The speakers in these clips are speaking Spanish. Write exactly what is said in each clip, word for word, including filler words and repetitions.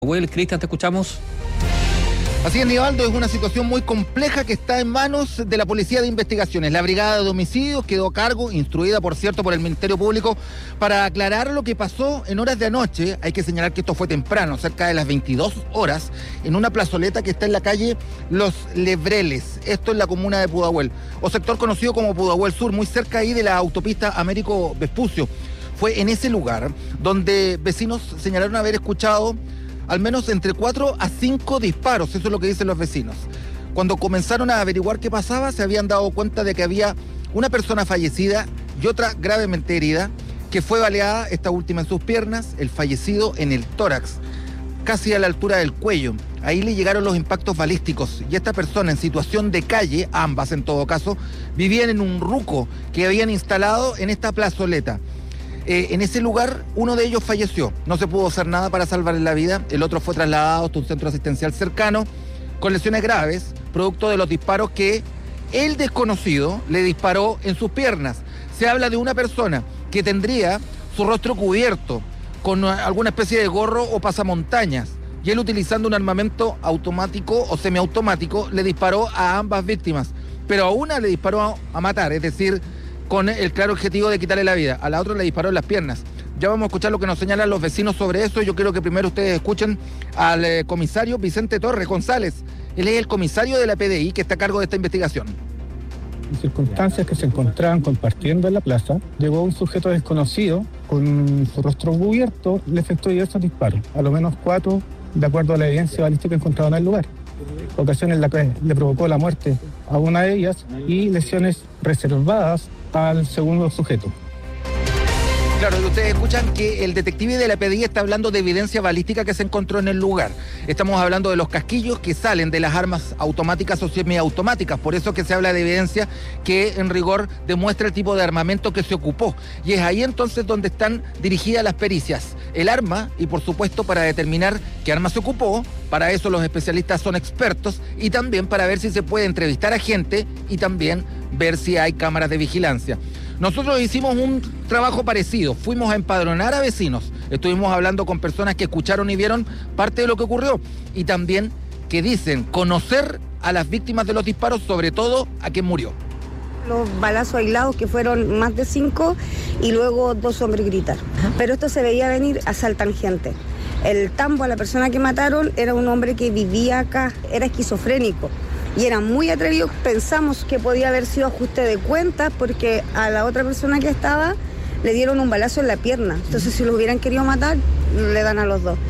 Well, Cristian, te escuchamos. Así es, Nivaldo, es una situación muy compleja que está en manos de la Policía de Investigaciones. La Brigada de Homicidios quedó a cargo, instruida, por cierto, por el Ministerio Público, para aclarar lo que pasó en horas de anoche. Hay que señalar que esto fue temprano, cerca de las veintidós horas, en una plazoleta que está en la calle Los Lebreles. Esto en la comuna de Pudahuel, o sector conocido como Pudahuel Sur, muy cerca ahí de la autopista Américo Vespucio. Fue en ese lugar donde vecinos señalaron haber escuchado al menos entre cuatro a cinco disparos, eso es lo que dicen los vecinos. Cuando comenzaron a averiguar qué pasaba, se habían dado cuenta de que había una persona fallecida y otra gravemente herida, que fue baleada, esta última en sus piernas, el fallecido en el tórax, casi a la altura del cuello. Ahí le llegaron los impactos balísticos y esta persona en situación de calle, ambas en todo caso, vivían en un ruco que habían instalado en esta plazoleta. Eh, en ese lugar, uno de ellos falleció. No se pudo hacer nada para salvarle la vida. El otro fue trasladado hasta un centro asistencial cercano con lesiones graves, producto de los disparos que el desconocido le disparó en sus piernas. Se habla de una persona que tendría su rostro cubierto con alguna especie de gorro o pasamontañas, y él, utilizando un armamento automático o semiautomático, le disparó a ambas víctimas, pero a una le disparó a matar, es decir, con el claro objetivo de quitarle la vida. A la otra le disparó en las piernas. Ya vamos a escuchar lo que nos señalan los vecinos sobre eso. Yo quiero que primero ustedes escuchen al eh, comisario Vicente Torres González. Él es el comisario de la P D I que está a cargo de esta investigación. En circunstancias que se encontraban compartiendo en la plaza, llegó un sujeto desconocido con su rostro cubierto, le efectuó diversos disparos, a lo menos cuatro, de acuerdo a la evidencia balística encontrada en el lugar. Ocasiones en las que le provocó la muerte a una de ellas y lesiones reservadas al segundo sujeto. Claro, y ustedes escuchan que el detective de la P D I está hablando de evidencia balística que se encontró en el lugar. Estamos hablando de los casquillos que salen de las armas automáticas o semiautomáticas, por eso que se habla de evidencia que en rigor demuestra el tipo de armamento que se ocupó. Y es ahí entonces donde están dirigidas las pericias. El arma y, por supuesto, para determinar qué arma se ocupó, para eso los especialistas son expertos, y también para ver si se puede entrevistar a gente y también ver si hay cámaras de vigilancia. Nosotros hicimos un trabajo parecido, fuimos a empadronar a vecinos, estuvimos hablando con personas que escucharon y vieron parte de lo que ocurrió y también que dicen conocer a las víctimas de los disparos, sobre todo a quien murió. Los balazos aislados, que fueron más de cinco, y luego dos hombres gritar. Pero esto se veía venir, asaltan gente. El tambo, a la persona que mataron, era un hombre que vivía acá, era esquizofrénico. Y era muy atrevido, pensamos que podía haber sido ajuste de cuentas porque a la otra persona que estaba le dieron un balazo en la pierna. Entonces, si lo hubieran querido matar, le dan a los dos.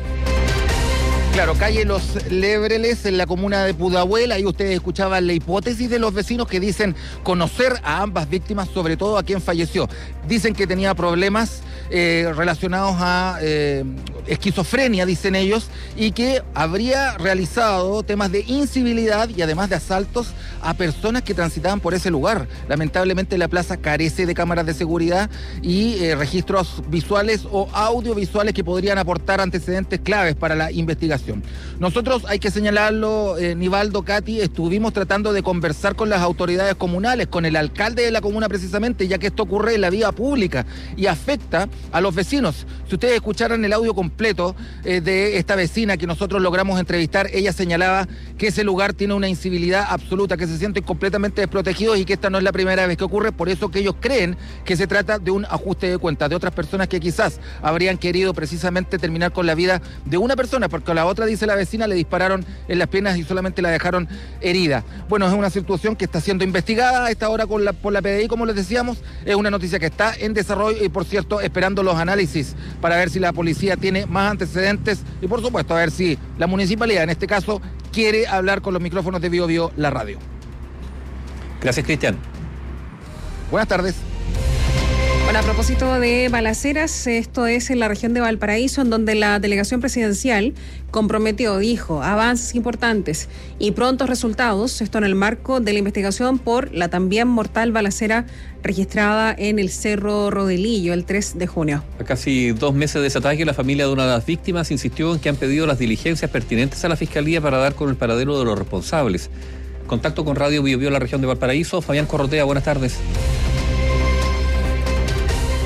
Claro, calle Los Lebreles, en la comuna de Pudahuel. Ahí ustedes escuchaban la hipótesis de los vecinos que dicen conocer a ambas víctimas, sobre todo a quien falleció. Dicen que tenía problemas eh, relacionados a eh, esquizofrenia, dicen ellos, y que habría realizado temas de incivilidad y además de asaltos a personas que transitaban por ese lugar. Lamentablemente la plaza carece de cámaras de seguridad y eh, registros visuales o audiovisuales que podrían aportar antecedentes claves para la investigación. Nosotros, hay que señalarlo, eh, Nivaldo, Katy, estuvimos tratando de conversar con las autoridades comunales, con el alcalde de la comuna precisamente, ya que esto ocurre en la vía pública y afecta a los vecinos. Si ustedes escucharan el audio completo eh, de esta vecina que nosotros logramos entrevistar, ella señalaba que ese lugar tiene una incivilidad absoluta, que se sienten completamente desprotegidos y que esta no es la primera vez que ocurre, por eso que ellos creen que se trata de un ajuste de cuentas, de otras personas que quizás habrían querido precisamente terminar con la vida de una persona, porque a la otra, dice la vecina, le dispararon en las piernas y solamente la dejaron herida. Bueno, es una situación que está siendo investigada a esta hora con la, por la P D I, como les decíamos. Es una noticia que está en desarrollo y, por cierto, esperando los análisis para ver si la policía tiene más antecedentes y, por supuesto, a ver si la municipalidad, en este caso, quiere hablar con los micrófonos de Bio Bio, la radio. Gracias, Cristian. Buenas tardes. Bueno, a propósito de balaceras, esto es en la región de Valparaíso, en donde la delegación presidencial comprometió, dijo, avances importantes y prontos resultados, esto en el marco de la investigación por la también mortal balacera registrada en el Cerro Rodelillo el tres de junio. A casi dos meses de ese ataque, la familia de una de las víctimas insistió en que han pedido las diligencias pertinentes a la Fiscalía para dar con el paradero de los responsables. Contacto con Radio Bio Bio, la región de Valparaíso. Fabián Corrotea, buenas tardes.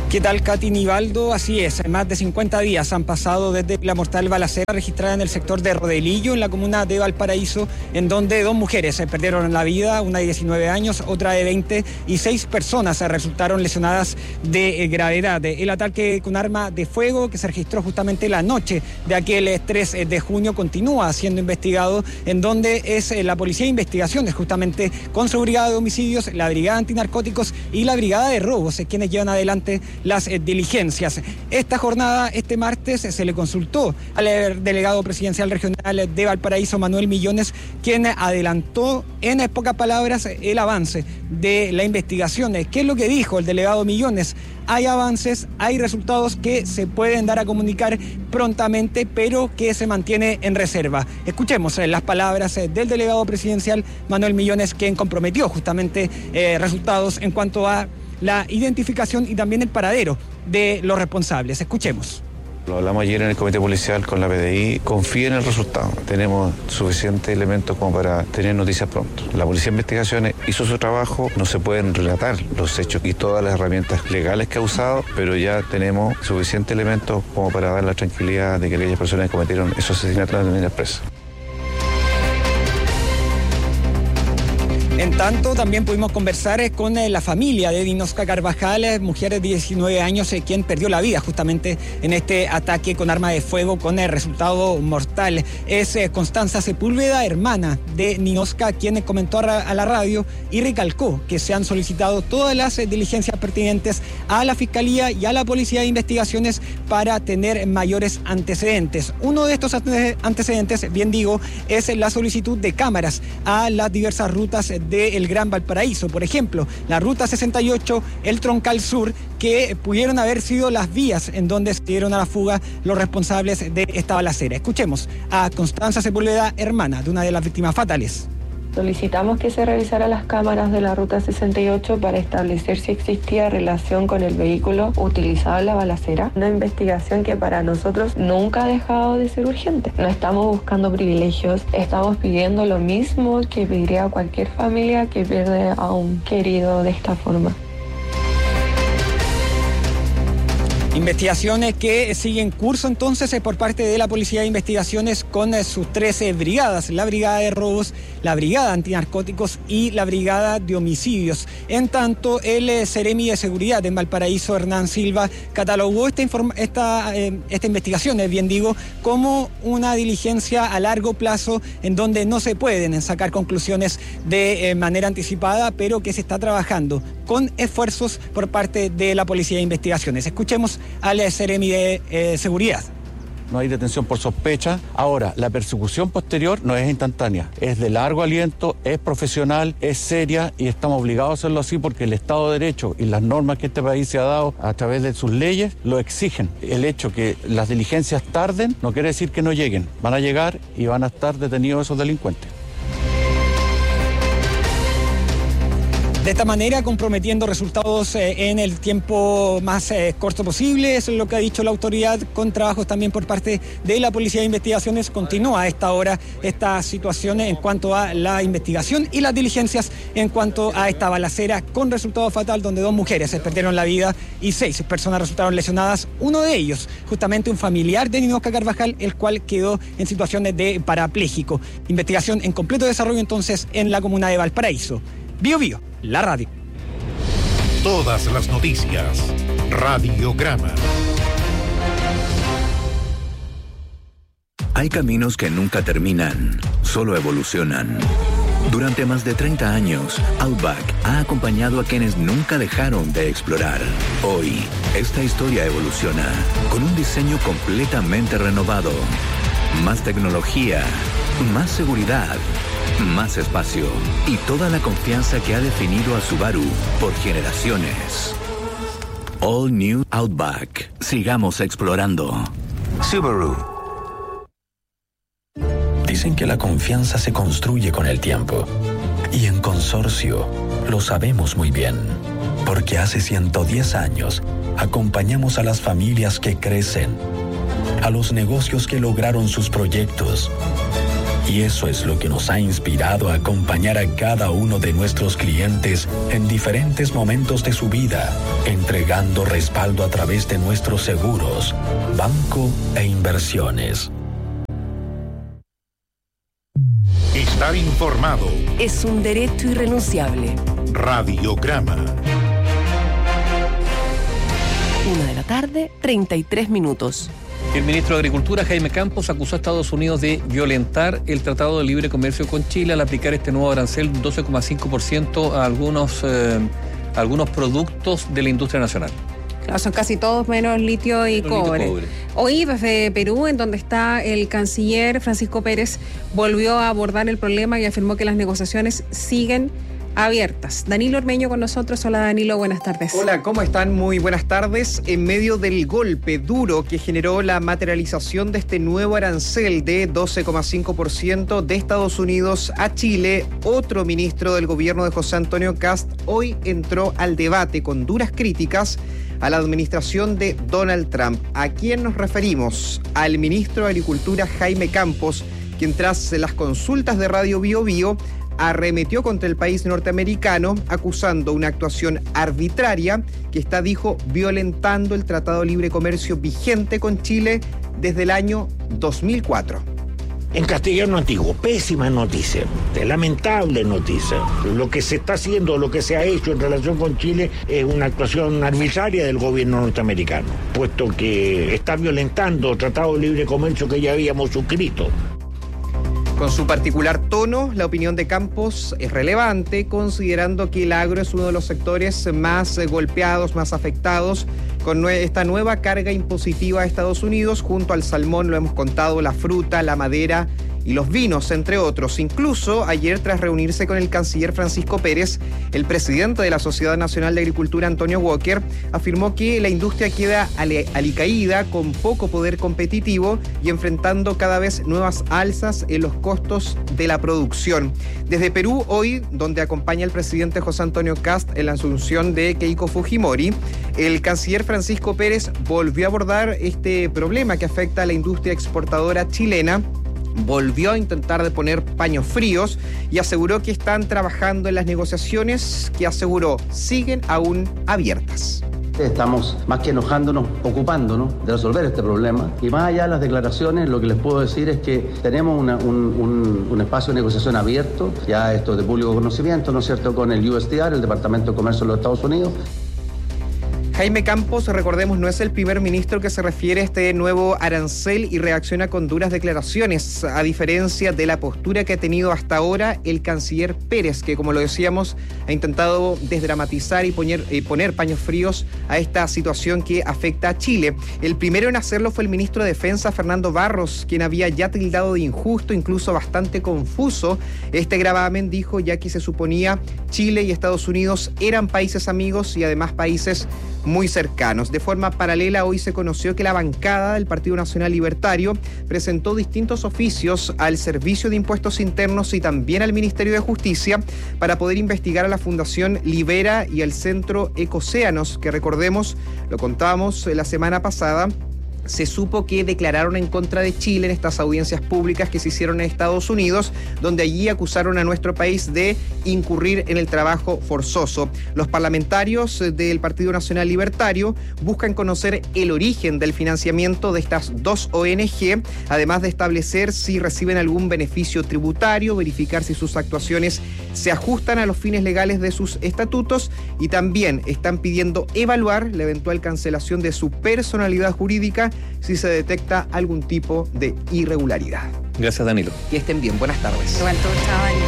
¿Qué tal, Katy, Nivaldo? Así es, más de cincuenta días han pasado desde la mortal balacera registrada en el sector de Rodelillo, en la comuna de Valparaíso, en donde dos mujeres se perdieron la vida, una de diecinueve años, otra de veinte, y seis personas resultaron lesionadas de gravedad. El ataque con arma de fuego que se registró justamente la noche de aquel tres de junio continúa siendo investigado, en donde es la Policía de Investigaciones, justamente con su brigada de homicidios, la brigada antinarcóticos y la brigada de robos, quienes llevan adelante las eh, diligencias. Esta jornada, este martes, se le consultó al delegado presidencial regional de Valparaíso, Manuel Millones, quien adelantó en pocas palabras el avance de la investigación. ¿Qué es lo que dijo el delegado Millones? Hay avances, hay resultados que se pueden dar a comunicar prontamente, pero que se mantiene en reserva. Escuchemos eh, las palabras eh, del delegado presidencial Manuel Millones, quien comprometió justamente eh, resultados en cuanto a la identificación y también el paradero de los responsables. Escuchemos. Lo hablamos ayer en el comité policial con la P D I. Confía en el resultado. Tenemos suficientes elementos como para tener noticias pronto. La Policía de Investigaciones hizo su trabajo. No se pueden relatar los hechos y todas las herramientas legales que ha usado, pero ya tenemos suficientes elementos como para dar la tranquilidad de que aquellas personas que cometieron esos asesinatos deben ir presas. En tanto, también pudimos conversar con la familia de Dinosca Carvajal, mujer de diecinueve años, quien perdió la vida justamente en este ataque con arma de fuego con el resultado mortal. Es Constanza Sepúlveda, hermana de Dinosca, quien comentó a la radio y recalcó que se han solicitado todas las diligencias pertinentes a la Fiscalía y a la Policía de Investigaciones para tener mayores antecedentes. Uno de estos antecedentes, bien digo, es la solicitud de cámaras a las diversas rutas del Gran Valparaíso. Por ejemplo, la ruta sesenta y ocho, el Troncal Sur, que pudieron haber sido las vías en donde se dieron a la fuga los responsables de esta balacera. Escuchemos a Constanza Sepúlveda, hermana de una de las víctimas fatales. Solicitamos que se revisaran las cámaras de la ruta sesenta y ocho para establecer si existía relación con el vehículo utilizado en la balacera. Una investigación que para nosotros nunca ha dejado de ser urgente. No estamos buscando privilegios, estamos pidiendo lo mismo que pediría cualquier familia que pierde a un querido de esta forma. Investigaciones que siguen curso entonces por parte de la Policía de Investigaciones con sus trece brigadas, la Brigada de Robos, la Brigada Antinarcóticos y la Brigada de Homicidios. En tanto, el Seremi de Seguridad en Valparaíso, Hernán Silva, catalogó esta, inform- esta, eh, esta investigación, bien digo, como una diligencia a largo plazo en donde no se pueden sacar conclusiones de eh, manera anticipada, pero que se está trabajando con esfuerzos por parte de la Policía de Investigaciones. Escuchemos al Seremi de eh, Seguridad. No hay detención por sospecha. Ahora, la persecución posterior no es instantánea, es de largo aliento, es profesional, es seria y estamos obligados a hacerlo así porque el Estado de Derecho y las normas que este país se ha dado a través de sus leyes lo exigen. El hecho que las diligencias tarden no quiere decir que no lleguen. Van a llegar y van a estar detenidos esos delincuentes. De esta manera, comprometiendo resultados eh, en el tiempo más eh, corto posible, eso es lo que ha dicho la autoridad, con trabajos también por parte de la Policía de Investigaciones. Continúa a esta hora esta situación en cuanto a la investigación y las diligencias en cuanto a esta balacera con resultado fatal, donde dos mujeres se perdieron la vida y seis personas resultaron lesionadas. Uno de ellos, justamente un familiar de Dinosca Carvajal, el cual quedó en situaciones de parapléjico. Investigación en completo desarrollo entonces en la comuna de Valparaíso. Bio Bio, la radio. Todas las noticias. Radiograma. Hay caminos que nunca terminan, solo evolucionan. Durante más de treinta años, Outback ha acompañado a quienes nunca dejaron de explorar. Hoy, esta historia evoluciona con un diseño completamente renovado. Más tecnología, más seguridad, más espacio y toda la confianza que ha definido a Subaru por generaciones. All New Outback. Sigamos explorando. Subaru. Dicen que la confianza se construye con el tiempo. Y en Consorcio lo sabemos muy bien. Porque hace ciento diez años acompañamos a las familias que crecen, a los negocios que lograron sus proyectos Y eso es lo que nos ha inspirado a acompañar a cada uno de nuestros clientes en diferentes momentos de su vida, entregando respaldo a través de nuestros seguros, banco e inversiones. Estar informado es un derecho irrenunciable. Radiograma. Una de la tarde, treinta y tres minutos. El ministro de Agricultura, Jaime Campos, acusó a Estados Unidos de violentar el Tratado de Libre Comercio con Chile al aplicar este nuevo arancel doce coma cinco por ciento a algunos, eh, a algunos productos de la industria nacional. Claro, son casi todos menos litio y cobre. cobre. Hoy desde Perú, en donde está el canciller Francisco Pérez, volvió a abordar el problema y afirmó que las negociaciones siguen abiertas. Danilo Ormeño con nosotros. Hola Danilo, buenas tardes. Hola, ¿cómo están? Muy buenas tardes. En medio del golpe duro que generó la materialización de este nuevo arancel de doce coma cinco por ciento de Estados Unidos a Chile, otro ministro del gobierno de José Antonio Kast hoy entró al debate con duras críticas a la administración de Donald Trump. ¿A quién nos referimos? Al ministro de Agricultura Jaime Campos, quien tras las consultas de Radio Bio Bio arremetió contra el país norteamericano, acusando una actuación arbitraria que está, dijo, violentando el Tratado de Libre Comercio vigente con Chile desde el año dos mil cuatro. En castellano antiguo, pésima noticia, lamentable noticia. Lo que se está haciendo, lo que se ha hecho en relación con Chile es una actuación arbitraria del gobierno norteamericano, puesto que está violentando el Tratado de Libre Comercio que ya habíamos suscrito. Con su particular tono, la opinión de Campos es relevante, considerando que el agro es uno de los sectores más golpeados, más afectados con esta nueva carga impositiva de Estados Unidos, junto al salmón, lo hemos contado, la fruta, la madera y los vinos, entre otros. Incluso ayer, tras reunirse con el canciller Francisco Pérez, el presidente de la Sociedad Nacional de Agricultura, Antonio Walker, afirmó que la industria queda alicaída, con poco poder competitivo y enfrentando cada vez nuevas alzas en los costos de la producción. Desde Perú, hoy, donde acompaña el presidente José Antonio Kast en la asunción de Keiko Fujimori, el canciller Francisco Pérez volvió a abordar este problema que afecta a la industria exportadora chilena. Volvió a intentar de poner paños fríos y aseguró que están trabajando en las negociaciones que, aseguró, siguen aún abiertas. Estamos más que enojándonos, ocupándonos de resolver este problema, y más allá de las declaraciones, lo que les puedo decir es que tenemos una, un, un, un espacio de negociación abierto, ya esto es de público conocimiento, ¿no es cierto?, con el U S D A R, el Departamento de Comercio de los Estados Unidos. Jaime Campos, recordemos, no es el primer ministro que se refiere a este nuevo arancel y reacciona con duras declaraciones, a diferencia de la postura que ha tenido hasta ahora el canciller Pérez, que, como lo decíamos, ha intentado desdramatizar y poner, eh, poner paños fríos a esta situación que afecta a Chile. El primero en hacerlo fue el ministro de Defensa, Fernando Barros, quien había ya tildado de injusto, incluso bastante confuso, este gravamen, dijo, ya que se suponía Chile y Estados Unidos eran países amigos y además países muy cercanos. De forma paralela, hoy se conoció que la bancada del Partido Nacional Libertario presentó distintos oficios al Servicio de Impuestos Internos y también al Ministerio de Justicia para poder investigar a la Fundación Libera y al Centro Ecocéanos, que, recordemos, lo contábamos la semana pasada, se supo que declararon en contra de Chile en estas audiencias públicas que se hicieron en Estados Unidos, donde allí acusaron a nuestro país de incurrir en el trabajo forzoso. Los parlamentarios del Partido Nacional Libertario buscan conocer el origen del financiamiento de estas dos O N G, además de establecer si reciben algún beneficio tributario, verificar si sus actuaciones se ajustan a los fines legales de sus estatutos, y también están pidiendo evaluar la eventual cancelación de su personalidad jurídica si se detecta algún tipo de irregularidad. Gracias, Danilo. Que estén bien, buenas tardes. Igual tú, chao, Danilo.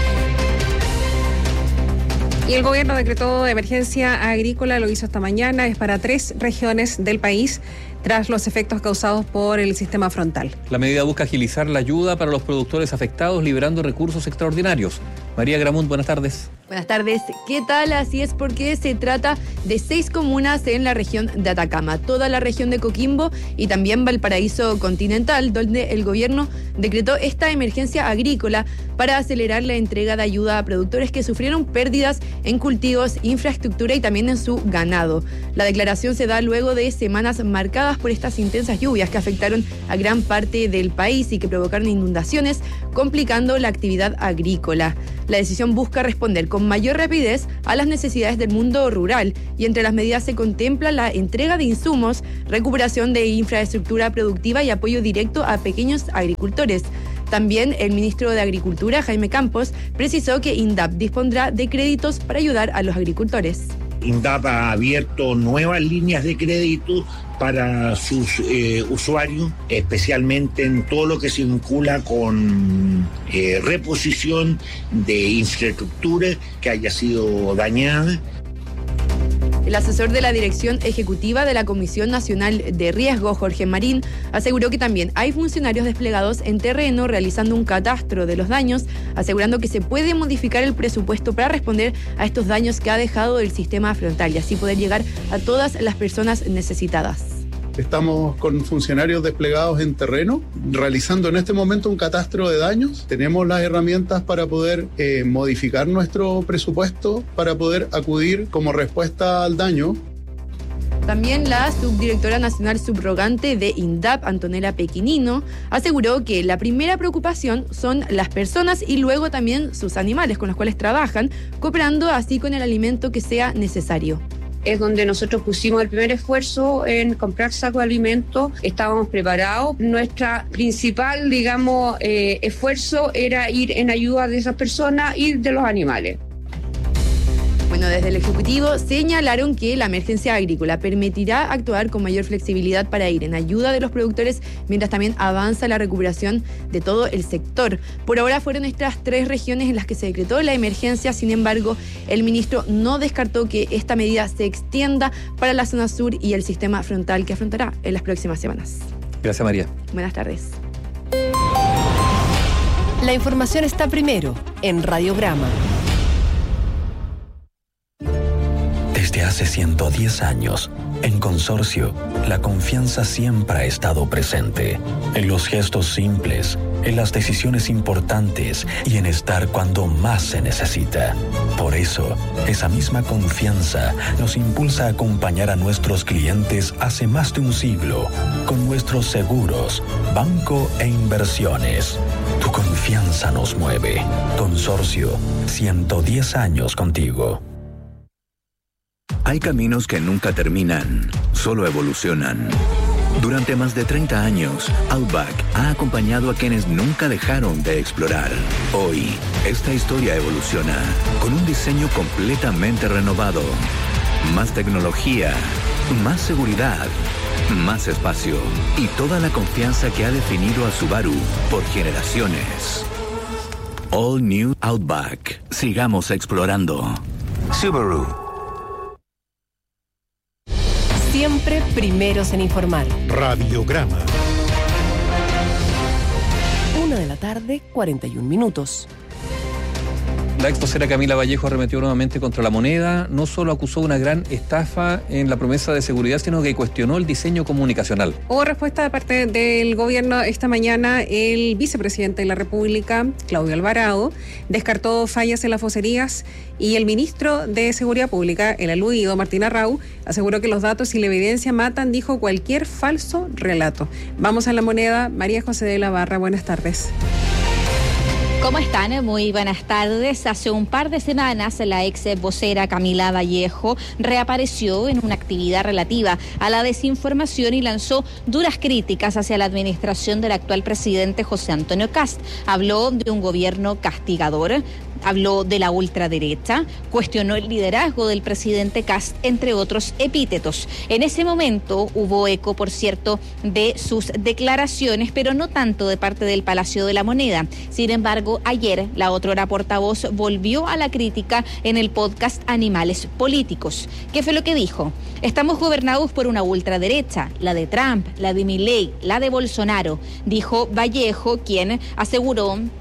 Y el gobierno decretó emergencia agrícola, lo hizo esta mañana, es para tres regiones del país, tras los efectos causados por el sistema frontal. La medida busca agilizar la ayuda para los productores afectados, liberando recursos extraordinarios. María Gramont, buenas tardes. Buenas tardes, ¿qué tal? Así es, porque se trata de seis comunas en la región de Atacama, toda la región de Coquimbo y también Valparaíso continental, donde el gobierno decretó esta emergencia agrícola para acelerar la entrega de ayuda a productores que sufrieron pérdidas en cultivos, infraestructura y también en su ganado. La declaración se da luego de semanas marcadas por estas intensas lluvias que afectaron a gran parte del país y que provocaron inundaciones, complicando la actividad agrícola. La decisión busca responder con mayor rapidez a las necesidades del mundo rural y entre las medidas se contempla la entrega de insumos, recuperación de infraestructura productiva y apoyo directo a pequeños agricultores. También el ministro de Agricultura, Jaime Campos, precisó que INDAP dispondrá de créditos para ayudar a los agricultores. INDAP ha abierto nuevas líneas de crédito para sus eh, usuarios, especialmente en todo lo que se vincula con eh, reposición de infraestructura que haya sido dañada. El asesor de la Dirección Ejecutiva de la Comisión Nacional de Riesgo, Jorge Marín, aseguró que también hay funcionarios desplegados en terreno realizando un catastro de los daños, asegurando que se puede modificar el presupuesto para responder a estos daños que ha dejado el sistema frontal y así poder llegar a todas las personas necesitadas. Estamos con funcionarios desplegados en terreno, realizando en este momento un catastro de daños. Tenemos las herramientas para poder eh, modificar nuestro presupuesto, para poder acudir como respuesta al daño. También la subdirectora nacional subrogante de INDAP, Antonella Pequinino, aseguró que la primera preocupación son las personas y luego también sus animales con los cuales trabajan, cooperando así con el alimento que sea necesario. Es donde nosotros pusimos el primer esfuerzo en comprar saco de alimentos, estábamos preparados. Nuestra principal, digamos, eh, esfuerzo era ir en ayuda de esas personas y de los animales. Bueno, desde el Ejecutivo señalaron que la emergencia agrícola permitirá actuar con mayor flexibilidad para ir en ayuda de los productores, mientras también avanza la recuperación de todo el sector. Por ahora fueron estas tres regiones en las que se decretó la emergencia, sin embargo, el ministro no descartó que esta medida se extienda para la zona sur y el sistema frontal que afrontará en las próximas semanas. Gracias, María. Buenas tardes. La información está primero en Radiograma. Desde hace ciento diez años, en Consorcio, la confianza siempre ha estado presente. En los gestos simples, en las decisiones importantes y en estar cuando más se necesita. Por eso, esa misma confianza nos impulsa a acompañar a nuestros clientes hace más de un siglo, con nuestros seguros, banco e inversiones. Tu confianza nos mueve. Consorcio, ciento diez años contigo. Hay caminos que nunca terminan, solo evolucionan. Durante más de treinta años, Outback ha acompañado a quienes nunca dejaron de explorar. Hoy, esta historia evoluciona con un diseño completamente renovado. Más tecnología, más seguridad, más espacio y toda la confianza que ha definido a Subaru por generaciones. All New Outback. Sigamos explorando. Subaru. Siempre primeros en informar. Radiograma. Una de la tarde, cuarenta y un minutos. La ex vocera Camila Vallejo arremetió nuevamente contra la moneda. No solo acusó una gran estafa en la promesa de seguridad, sino que cuestionó el diseño comunicacional. Hubo respuesta de parte del gobierno esta mañana. El vicepresidente de la República, Claudio Alvarado, descartó fallas en las vocerías y el ministro de Seguridad Pública, el aludido Martín Arrau, aseguró que los datos y la evidencia matan, dijo, cualquier falso relato. Vamos a la moneda. María José de la Barra, buenas tardes. ¿Cómo están? Muy buenas tardes. Hace un par de semanas, la ex vocera Camila Vallejo reapareció en una actividad relativa a la desinformación y lanzó duras críticas hacia la administración del actual presidente José Antonio Kast. Habló de un gobierno castigador, habló de la ultraderecha, cuestionó el liderazgo del presidente Kast, entre otros epítetos. En ese momento hubo eco, por cierto, de sus declaraciones, pero no tanto de parte del Palacio de la Moneda. Sin embargo, ayer la otrora portavoz volvió a la crítica en el podcast Animales Políticos. ¿Qué fue lo que dijo? Estamos gobernados por una ultraderecha, la de Trump, la de Milei, la de Bolsonaro, dijo Vallejo, quien aseguró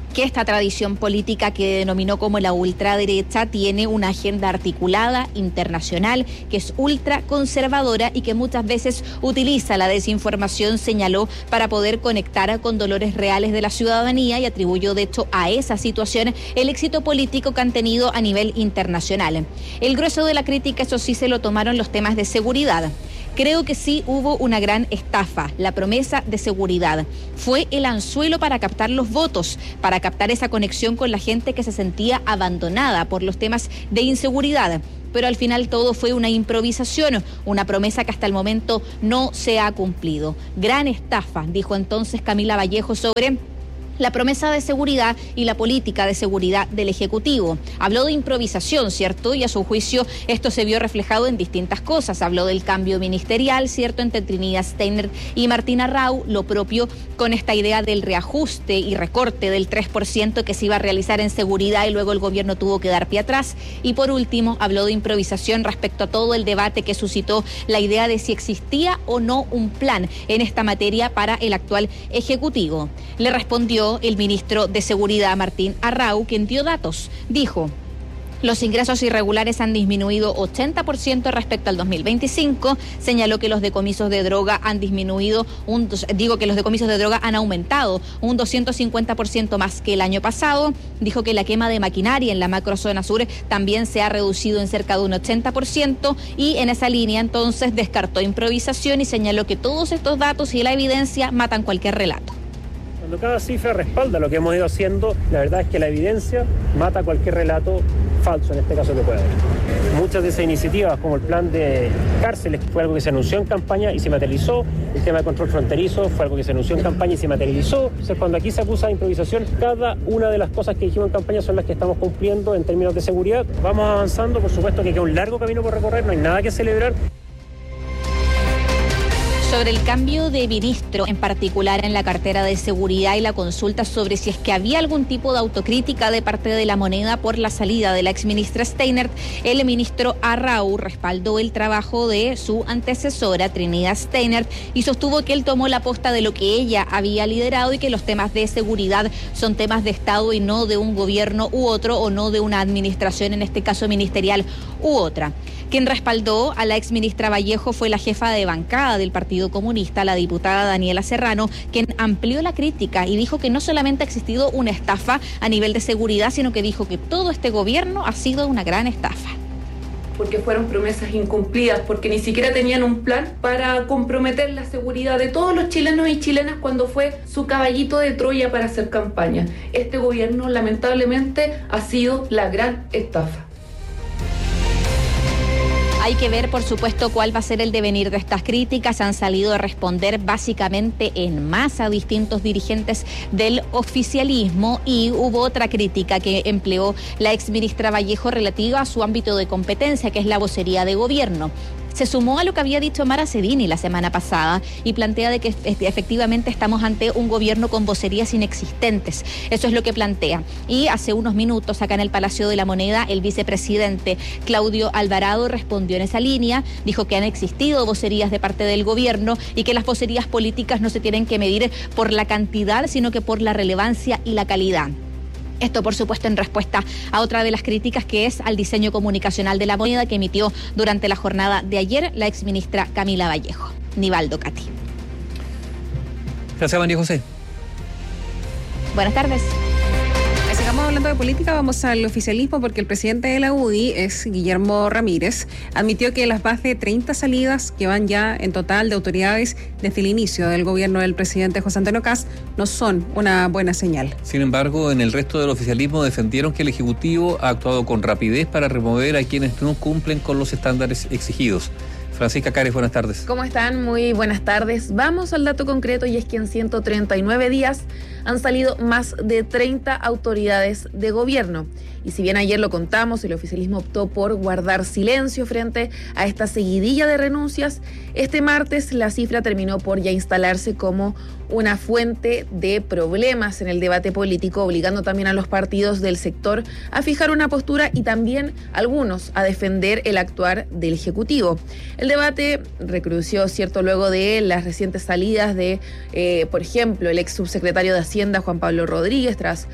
que esta tradición política que denominó como la ultraderecha tiene una agenda articulada, internacional, que es ultraconservadora y que muchas veces utiliza la desinformación, señaló, para poder conectar con dolores reales de la ciudadanía y atribuyó de hecho a esa situación el éxito político que han tenido a nivel internacional. El grueso de la crítica, eso sí, se lo tomaron los temas de seguridad. Creo que sí hubo una gran estafa, la promesa de seguridad. Fue el anzuelo para captar los votos, para captar esa conexión con la gente que se sentía abandonada por los temas de inseguridad. Pero al final todo fue una improvisación, una promesa que hasta el momento no se ha cumplido. Gran estafa, dijo entonces Camila Vallejo sobre la promesa de seguridad y la política de seguridad del Ejecutivo. Habló de improvisación, ¿cierto? Y a su juicio esto se vio reflejado en distintas cosas. Habló del cambio ministerial, ¿cierto?, entre Trinidad Steiner y Martín Arrau, lo propio con esta idea del reajuste y recorte del tres por ciento que se iba a realizar en seguridad y luego el gobierno tuvo que dar pie atrás. Y por último, habló de improvisación respecto a todo el debate que suscitó la idea de si existía o no un plan en esta materia para el actual Ejecutivo. Le respondió el ministro de Seguridad, Martín Arrau, quien dio datos. Dijo: los ingresos irregulares han disminuido ochenta por ciento respecto al dos mil veinticinco. Señaló que los decomisos de droga han disminuido, un, digo que los decomisos de droga han aumentado un doscientos cincuenta por ciento más que el año pasado. Dijo que la quema de maquinaria en la macrozona sur también se ha reducido en cerca de un ochenta por ciento y en esa línea entonces descartó improvisación y señaló que todos estos datos y la evidencia matan cualquier relato. Cuando cada cifra respalda lo que hemos ido haciendo, la verdad es que la evidencia mata cualquier relato falso, en este caso que pueda haber. Muchas de esas iniciativas, como el plan de cárceles, fue algo que se anunció en campaña y se materializó. El tema de control fronterizo fue algo que se anunció en campaña y se materializó. Entonces, cuando aquí se acusa de improvisación, cada una de las cosas que dijimos en campaña son las que estamos cumpliendo en términos de seguridad. Vamos avanzando, por supuesto que queda un largo camino por recorrer, no hay nada que celebrar. Sobre el cambio de ministro, en particular en la cartera de seguridad y la consulta sobre si es que había algún tipo de autocrítica de parte de la Moneda por la salida de la exministra Steiner, el ministro Arrau respaldó el trabajo de su antecesora, Trinidad Steiner, y sostuvo que él tomó la posta de lo que ella había liderado y que los temas de seguridad son temas de Estado y no de un gobierno u otro, o no de una administración, en este caso ministerial, u otra. Quien respaldó a la exministra Vallejo fue la jefa de bancada del Partido Comunista, la diputada Daniela Serrano, quien amplió la crítica y dijo que no solamente ha existido una estafa a nivel de seguridad, sino que dijo que todo este gobierno ha sido una gran estafa. Porque fueron promesas incumplidas, porque ni siquiera tenían un plan para comprometer la seguridad de todos los chilenos y chilenas cuando fue su caballito de Troya para hacer campaña. Este gobierno lamentablemente ha sido la gran estafa. Hay que ver, por supuesto, cuál va a ser el devenir de estas críticas. Han salido a responder básicamente en masa a distintos dirigentes del oficialismo y hubo otra crítica que empleó la exministra Vallejo relativa a su ámbito de competencia, que es la vocería de gobierno. Se sumó a lo que había dicho Mara Cedini la semana pasada y plantea de que efectivamente estamos ante un gobierno con vocerías inexistentes. Eso es lo que plantea. Y hace unos minutos, acá en el Palacio de la Moneda, el vicepresidente Claudio Alvarado respondió en esa línea, dijo que han existido vocerías de parte del gobierno y que las vocerías políticas no se tienen que medir por la cantidad, sino que por la relevancia y la calidad. Esto, por supuesto, en respuesta a otra de las críticas, que es al diseño comunicacional de la Moneda que emitió durante la jornada de ayer la exministra Camila Vallejo. Nivaldo Cati. Gracias, María José. Buenas tardes. Sigamos hablando de política, vamos al oficialismo, porque el presidente de la U D I es Guillermo Ramírez. Admitió que las más de treinta salidas que van ya en total de autoridades desde el inicio del gobierno del presidente José Antonio Kast no son una buena señal. Sin embargo, en el resto del oficialismo defendieron que el Ejecutivo ha actuado con rapidez para remover a quienes no cumplen con los estándares exigidos. Francisca Cares, buenas tardes. ¿Cómo están? Muy buenas tardes. Vamos al dato concreto, y es que en ciento treinta y nueve días han salido más de treinta autoridades de gobierno. Y si bien ayer lo contamos, el oficialismo optó por guardar silencio frente a esta seguidilla de renuncias, este martes la cifra terminó por ya instalarse como una fuente de problemas en el debate político, obligando también a los partidos del sector a fijar una postura y también algunos a defender el actuar del Ejecutivo. El debate recrudeció, cierto, luego de las recientes salidas de, eh, por ejemplo, el ex subsecretario de Hacienda, Juan Pablo Rodríguez, tras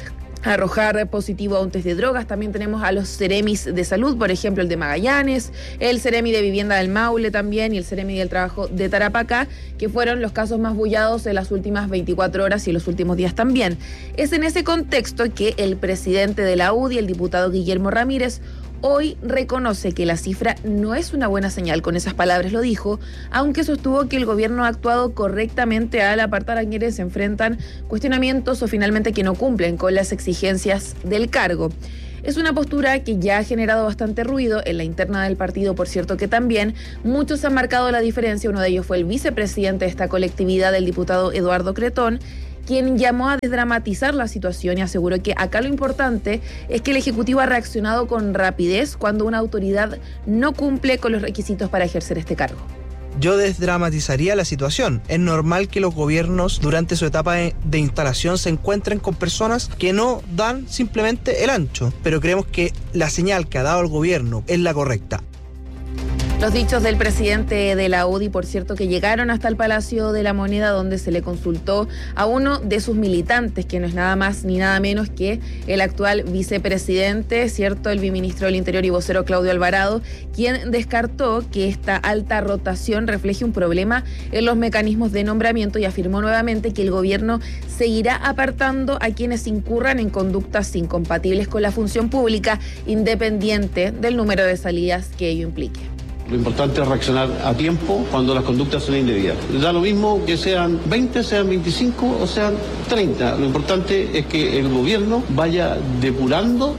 arrojar positivo a un test de drogas. También tenemos a los Ceremis de salud, por ejemplo el de Magallanes, el Ceremi de vivienda del Maule también y el Ceremi del trabajo de Tarapacá, que fueron los casos más bullados en las últimas veinticuatro horas y en los últimos días también. Es en ese contexto que el presidente de la U D I, el diputado Guillermo Ramírez, hoy reconoce que la cifra no es una buena señal, con esas palabras lo dijo, aunque sostuvo que el gobierno ha actuado correctamente al apartar a quienes se enfrentan cuestionamientos o finalmente que no cumplen con las exigencias del cargo. Es una postura que ya ha generado bastante ruido en la interna del partido, por cierto que también muchos han marcado la diferencia. Uno de ellos fue el vicepresidente de esta colectividad, el diputado Eduardo Cretón, quien llamó a desdramatizar la situación y aseguró que acá lo importante es que el Ejecutivo ha reaccionado con rapidez cuando una autoridad no cumple con los requisitos para ejercer este cargo. Yo desdramatizaría la situación. Es normal que los gobiernos durante su etapa de instalación se encuentren con personas que no dan simplemente el ancho, pero creemos que la señal que ha dado el gobierno es la correcta. Los dichos del presidente de la U D I, por cierto, que llegaron hasta el Palacio de la Moneda, donde se le consultó a uno de sus militantes, que no es nada más ni nada menos que el actual vicepresidente, cierto, el viceministro del Interior y vocero Claudio Alvarado, quien descartó que esta alta rotación refleje un problema en los mecanismos de nombramiento y afirmó nuevamente que el gobierno seguirá apartando a quienes incurran en conductas incompatibles con la función pública, independiente del número de salidas que ello implique. Lo importante es reaccionar a tiempo cuando las conductas son indebidas. Da lo mismo que sean veinte, sean veinticinco o sean treinta. Lo importante es que el gobierno vaya depurando.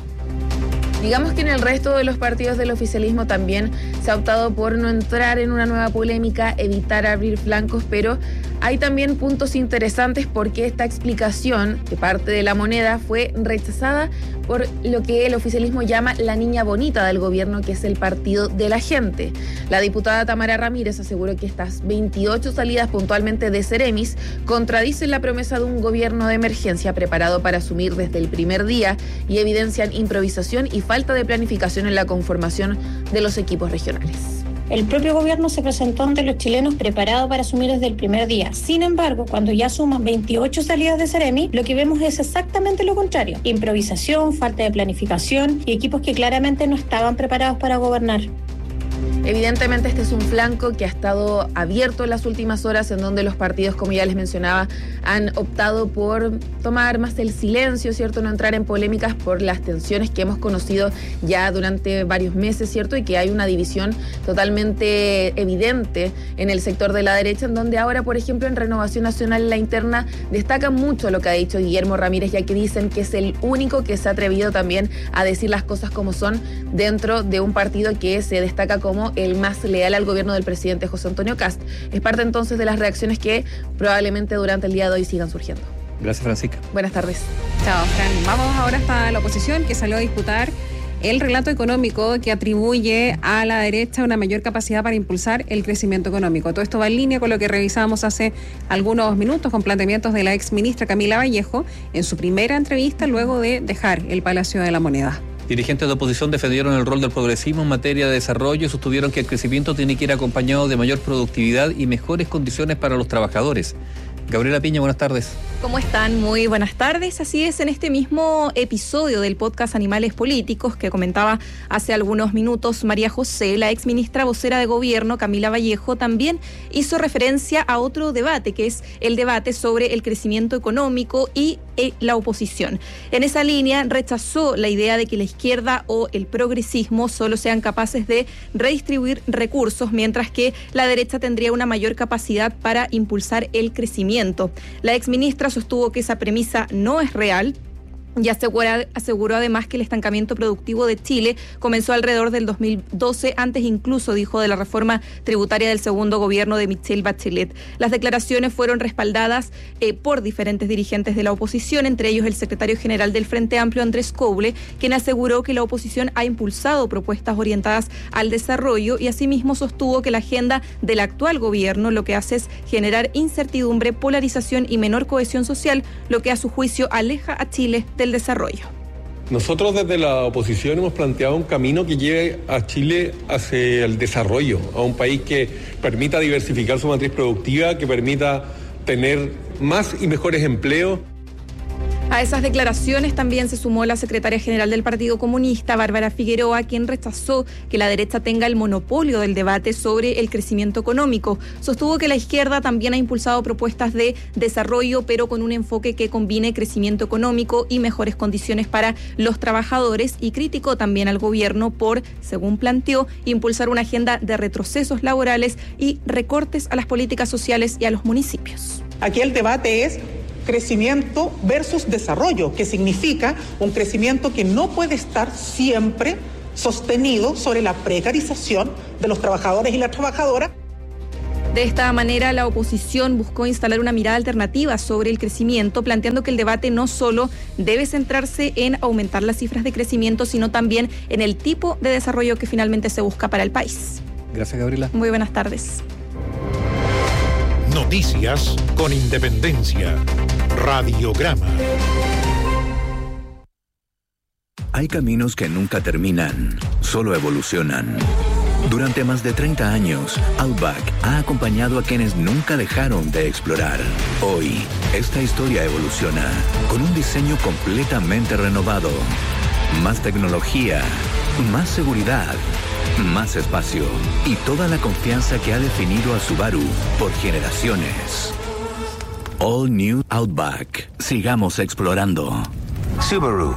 Digamos que en el resto de los partidos del oficialismo también se ha optado por no entrar en una nueva polémica, evitar abrir flancos, pero hay también puntos interesantes porque esta explicación de parte de La Moneda fue rechazada por lo que el oficialismo llama la niña bonita del gobierno, que es el partido de la gente. La diputada Tamara Ramírez aseguró que estas veintiocho salidas puntualmente de Ceremis contradicen la promesa de un gobierno de emergencia preparado para asumir desde el primer día y evidencian improvisación y falta de planificación en la conformación de los equipos regionales. El propio gobierno se presentó ante los chilenos preparado para asumir desde el primer día. Sin embargo, cuando ya suman veintiocho salidas de Ceremi, lo que vemos es exactamente lo contrario. Improvisación, falta de planificación y equipos que claramente no estaban preparados para gobernar. Evidentemente este es un flanco que ha estado abierto en las últimas horas, en donde los partidos, como ya les mencionaba, han optado por tomar más el silencio, ¿cierto? No entrar en polémicas por las tensiones que hemos conocido ya durante varios meses, ¿cierto? Y que hay una división totalmente evidente en el sector de la derecha, en donde ahora, por ejemplo, en Renovación Nacional, en la interna, destaca mucho lo que ha dicho Guillermo Ramírez, ya que dicen que es el único que se ha atrevido también a decir las cosas como son dentro de un partido que se destaca como el más leal al gobierno del presidente José Antonio Kast. Es parte entonces de las reacciones que probablemente durante el día de hoy sigan surgiendo. Gracias, Francisca. Buenas tardes. Chao, Fran. Vamos ahora hasta la oposición, que salió a disputar el relato económico que atribuye a la derecha una mayor capacidad para impulsar el crecimiento económico. Todo esto va en línea con lo que revisábamos hace algunos minutos con planteamientos de la ex ministra Camila Vallejo en su primera entrevista luego de dejar el Palacio de la Moneda. Dirigentes de oposición defendieron el rol del progresismo en materia de desarrollo y sostuvieron que el crecimiento tiene que ir acompañado de mayor productividad y mejores condiciones para los trabajadores. Gabriela Piña, buenas tardes. ¿Cómo están? Muy buenas tardes. Así es, en este mismo episodio del podcast Animales Políticos que comentaba hace algunos minutos María José, la exministra vocera de gobierno Camila Vallejo también hizo referencia a otro debate, que es el debate sobre el crecimiento económico y eh, la oposición. En esa línea rechazó la idea de que la izquierda o el progresismo solo sean capaces de redistribuir recursos, mientras que la derecha tendría una mayor capacidad para impulsar el crecimiento. La exministra sostuvo que esa premisa no es real y asegura, aseguró además que el estancamiento productivo de Chile comenzó alrededor del dos mil doce, antes incluso, dijo, de la reforma tributaria del segundo gobierno de Michelle Bachelet. Las declaraciones fueron respaldadas eh, por diferentes dirigentes de la oposición, entre ellos el secretario general del Frente Amplio, Andrés Couble, quien aseguró que la oposición ha impulsado propuestas orientadas al desarrollo y asimismo sostuvo que la agenda del actual gobierno lo que hace es generar incertidumbre, polarización y menor cohesión social, lo que a su juicio aleja a Chile del desarrollo. Nosotros desde la oposición hemos planteado un camino que lleve a Chile hacia el desarrollo, a un país que permita diversificar su matriz productiva, que permita tener más y mejores empleos. A esas declaraciones también se sumó la secretaria general del Partido Comunista, Bárbara Figueroa, quien rechazó que la derecha tenga el monopolio del debate sobre el crecimiento económico. Sostuvo que la izquierda también ha impulsado propuestas de desarrollo, pero con un enfoque que combine crecimiento económico y mejores condiciones para los trabajadores, y criticó también al gobierno por, según planteó, impulsar una agenda de retrocesos laborales y recortes a las políticas sociales y a los municipios. Aquí el debate es crecimiento versus desarrollo, que significa un crecimiento que no puede estar siempre sostenido sobre la precarización de los trabajadores y las trabajadoras. De esta manera, la oposición buscó instalar una mirada alternativa sobre el crecimiento, planteando que el debate no solo debe centrarse en aumentar las cifras de crecimiento, sino también en el tipo de desarrollo que finalmente se busca para el país. Gracias, Gabriela. Muy buenas tardes. Noticias con independencia. Radiograma. Hay caminos que nunca terminan, solo evolucionan. Durante más de treinta años, Outback ha acompañado a quienes nunca dejaron de explorar. Hoy, esta historia evoluciona con un diseño completamente renovado. Más tecnología, más seguridad, más espacio y toda la confianza que ha definido a Subaru por generaciones. All New Outback. Sigamos explorando. Subaru.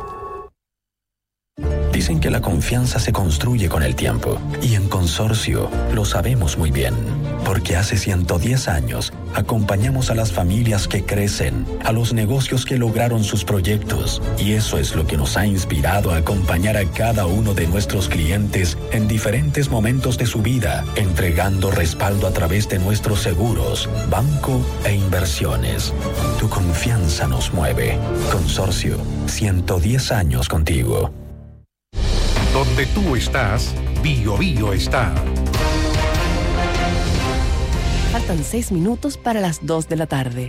Dicen que la confianza se construye con el tiempo, y en Consorcio lo sabemos muy bien, porque hace ciento diez años acompañamos a las familias que crecen, a los negocios que lograron sus proyectos, y eso es lo que nos ha inspirado a acompañar a cada uno de nuestros clientes en diferentes momentos de su vida, entregando respaldo a través de nuestros seguros, banco e inversiones. Tu confianza nos mueve. Consorcio, ciento diez años contigo. Donde tú estás, Bio Bio está. Faltan seis minutos para las dos de la tarde.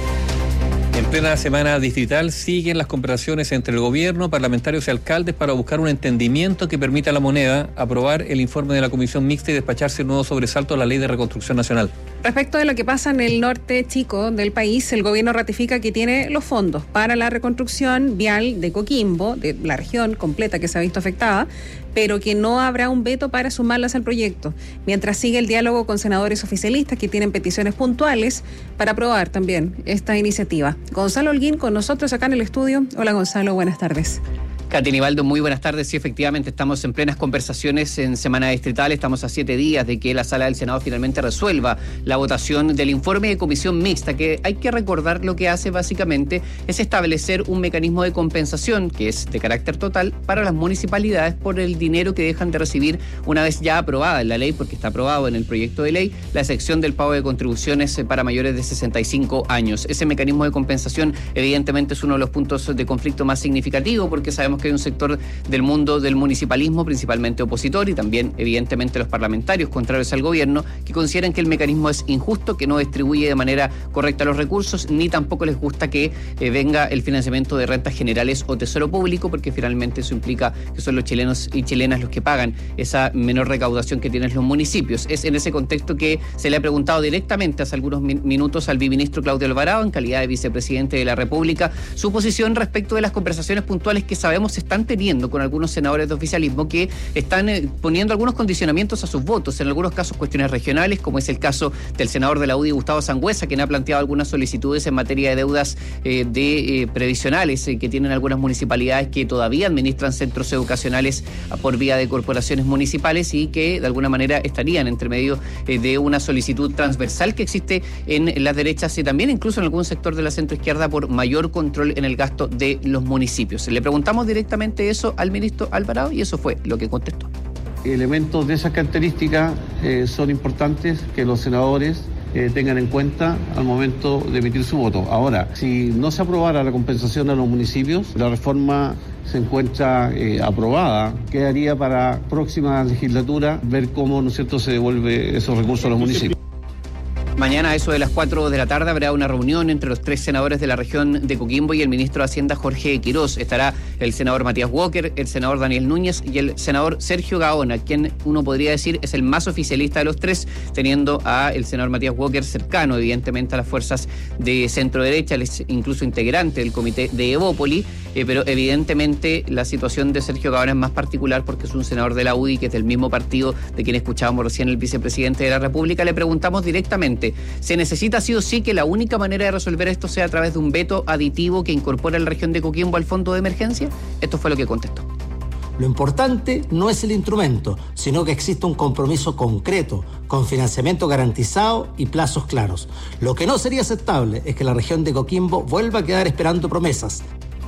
En plena semana distrital siguen las conversaciones entre el gobierno, parlamentarios y alcaldes para buscar un entendimiento que permita a la moneda aprobar el informe de la comisión mixta y despacharse un nuevo sobresalto a la ley de reconstrucción nacional. Respecto de lo que pasa en el norte chico del país, el gobierno ratifica que tiene los fondos para la reconstrucción vial de Coquimbo, de la región completa que se ha visto afectada, pero que no habrá un veto para sumarlas al proyecto, mientras sigue el diálogo con senadores oficialistas que tienen peticiones puntuales para aprobar también esta iniciativa. Gonzalo Holguín con nosotros acá en el estudio. Hola Gonzalo, buenas tardes. Katy Nivaldo, muy buenas tardes. Sí, efectivamente, estamos en plenas conversaciones en semana distrital. Estamos a siete días de que la Sala del Senado finalmente resuelva la votación del informe de comisión mixta, que hay que recordar lo que hace básicamente es establecer un mecanismo de compensación que es de carácter total para las municipalidades por el dinero que dejan de recibir una vez ya aprobada en la ley, porque está aprobado en el proyecto de ley, la excepción del pago de contribuciones para mayores de sesenta y cinco años. Ese mecanismo de compensación evidentemente es uno de los puntos de conflicto más significativo, porque sabemos que hay un sector del mundo del municipalismo, principalmente opositor, y también evidentemente los parlamentarios contrarios al gobierno, que consideran que el mecanismo es injusto, que no distribuye de manera correcta los recursos, ni tampoco les gusta que eh, venga el financiamiento de rentas generales o tesoro público, porque finalmente eso implica que son los chilenos y chilenas los que pagan esa menor recaudación que tienen los municipios. Es en ese contexto que se le ha preguntado directamente hace algunos min- minutos al biministro Claudio Alvarado, en calidad de vicepresidente de la República, su posición respecto de las conversaciones puntuales que sabemos se están teniendo con algunos senadores de oficialismo que están eh, poniendo algunos condicionamientos a sus votos, en algunos casos cuestiones regionales, como es el caso del senador de la U D I, Gustavo Sangüesa, quien ha planteado algunas solicitudes en materia de deudas eh, de eh, previsionales eh, que tienen algunas municipalidades que todavía administran centros educacionales por vía de corporaciones municipales y que de alguna manera estarían entre medio eh, de una solicitud transversal que existe en las derechas y también incluso en algún sector de la centroizquierda por mayor control en el gasto de los municipios. Le preguntamos directamente eso al ministro Alvarado y eso fue lo que contestó. Elementos de esas características eh, son importantes que los senadores eh, tengan en cuenta al momento de emitir su voto. Ahora, si no se aprobara la compensación a los municipios, la reforma se encuentra eh, aprobada, quedaría para próxima legislatura ver cómo, ¿no es cierto?, se devuelve esos recursos a los municipios. Mañana a eso de las cuatro de la tarde habrá una reunión entre los tres senadores de la región de Coquimbo y el ministro de Hacienda Jorge Quirós. Estará el senador Matías Walker, el senador Daniel Núñez y el senador Sergio Gaona, quien uno podría decir es el más oficialista de los tres, teniendo a el senador Matías Walker cercano evidentemente a las fuerzas de centro derecha, él es incluso integrante del comité de Evópoli, eh, pero evidentemente la situación de Sergio Gaona es más particular porque es un senador de la U D I, que es del mismo partido de quien escuchábamos recién el vicepresidente de la República. Le preguntamos directamente: ¿se necesita sí o sí que la única manera de resolver esto sea a través de un veto aditivo que incorpore a la región de Coquimbo al fondo de emergencia? Esto fue lo que contestó. Lo importante no es el instrumento, sino que existe un compromiso concreto, con financiamiento garantizado y plazos claros. Lo que no sería aceptable es que la región de Coquimbo vuelva a quedar esperando promesas.